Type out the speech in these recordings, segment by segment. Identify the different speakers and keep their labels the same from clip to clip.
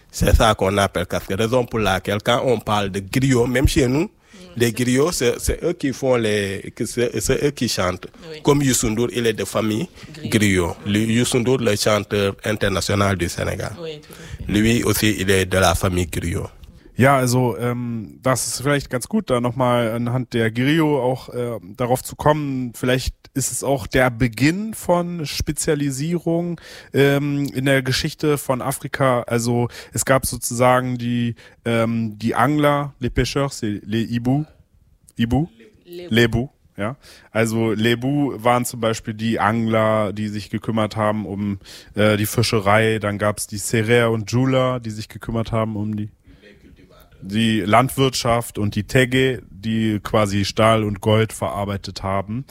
Speaker 1: C'est ça qu'on appelle casquette. Raison pour laquelle, quand on parle de griots, même chez nous, les griots, c'est eux qui font c'est eux qui chantent. Oui. Comme Youssou N'Dour, il est de famille griot. Youssou N'Dour, le chanteur international du Sénégal. Oui, lui aussi, il est de la famille griot.
Speaker 2: Ja, also das ist vielleicht ganz gut, da nochmal anhand der Griot auch darauf zu kommen. Vielleicht ist es auch der Beginn von Spezialisierung in der Geschichte von Afrika. Also es gab sozusagen die Angler, les pêcheurs, les Ibu, Lebu. Ja, also Lebu waren zum Beispiel die Angler, die sich gekümmert haben um die Fischerei. Dann gab es die Serer und Jula, die sich gekümmert haben um die Landwirtschaft, und die Tege, die quasi Stahl und Gold verarbeitet haben.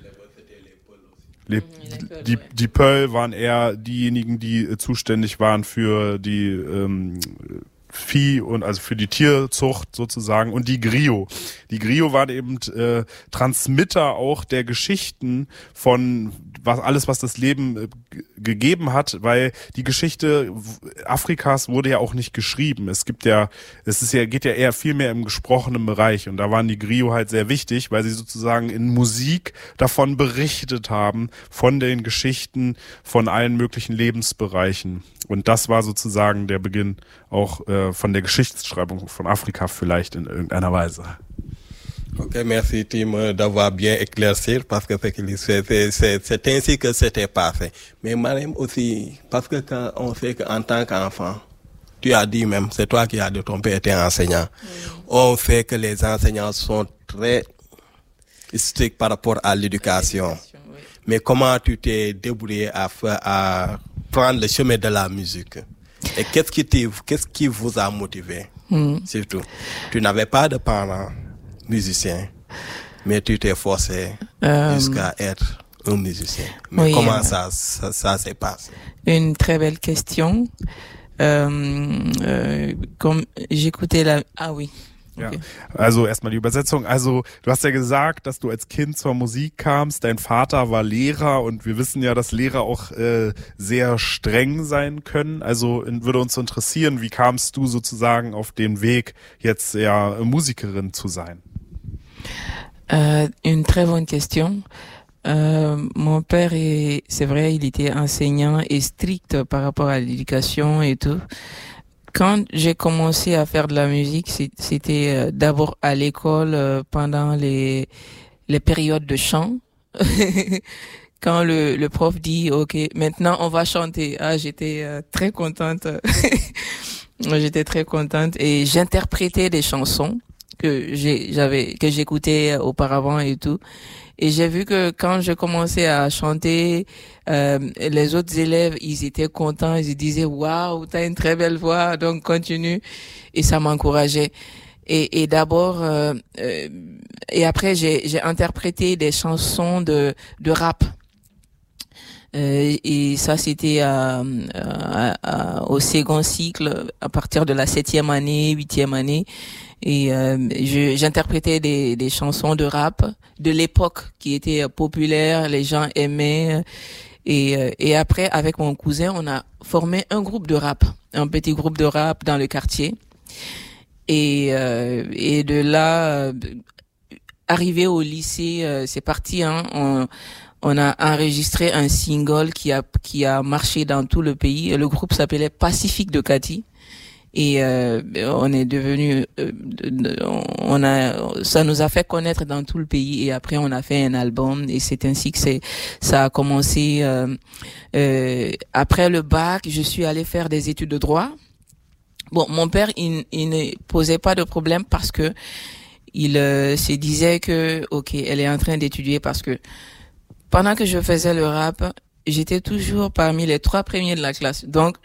Speaker 2: Die Peul waren eher diejenigen, die zuständig waren für die Vieh und also für die Tierzucht sozusagen, und die Griot. Die Griot waren eben Transmitter auch der Geschichten von alles, was das Leben gegeben hat, weil die Geschichte Afrikas wurde ja auch nicht geschrieben. Geht ja eher viel mehr im gesprochenen Bereich, und da waren die Griot halt sehr wichtig, weil sie sozusagen in Musik davon berichtet haben, von den Geschichten von allen möglichen Lebensbereichen. Und das war sozusagen der Beginn auch von der Geschichtsschreibung von Afrika vielleicht in irgendeiner Weise.
Speaker 1: Ok, merci Tim d'avoir bien éclairci, parce que c'est ainsi que c'était passé. Mais même aussi, parce que quand on sait qu'en tant qu'enfant, tu as dit même, c'est toi qui as dit, ton père était enseignant. On sait que les enseignants sont très stricts par rapport à l'éducation. Oui. Mais comment tu t'es débrouillé à prendre le chemin de la musique? Et qu'est-ce qui vous a motivé? Surtout, tu n'avais pas de parents musicien, mais tu t'es forcé jusqu'à être un musicien. Mais oui, comment ça s'est passé?
Speaker 3: Une très belle question. Comme j'écoutais Ah oui.
Speaker 2: Ja, okay. Also erstmal die Übersetzung. Also du hast ja gesagt, dass du als Kind zur Musik kamst. Dein Vater war Lehrer, und wir wissen ja, dass Lehrer auch sehr streng sein können. Also würde uns interessieren, wie kamst du sozusagen auf den Weg, jetzt ja Musikerin zu sein?
Speaker 3: Une très bonne question. Mon père, c'est vrai, il était enseignant et strict par rapport à l'éducation et tout. Quand j'ai commencé à faire de la musique, c'était d'abord à l'école pendant les périodes de chant. Quand le prof dit OK, maintenant on va chanter. Ah, j'étais très contente. J'étais très contente, et j'interprétais des chansons que j'écoutais auparavant et tout. Et j'ai vu que quand je commençais à chanter, les autres élèves, ils étaient contents, ils disaient waouh, t'as une très belle voix, donc continue. Et ça m'encourageait. Et d'abord, et après j'ai interprété des chansons de rap. Et ça, c'était au second cycle, à partir de la 7e année, 8e année. Et j'interprétais des chansons de rap de l'époque qui étaient populaires, les gens aimaient. Et après, avec mon cousin, on a formé un groupe de rap, un petit groupe de rap dans le quartier. Et de là, arrivé au lycée, c'est parti, hein. On a enregistré un single qui a marché dans tout le pays. Le groupe s'appelait Pacifique de Cathy. Et on est devenu, ça nous a fait connaître dans tout le pays. Et après, on a fait un album, et c'est ainsi que ça a commencé. Après le bac, je suis allée faire des études de droit. Bon, mon père, il ne posait pas de problème, parce que il se disait que OK, elle est en train d'étudier, parce que pendant que je faisais le rap, j'étais toujours parmi les 3 premiers de la classe. Donc,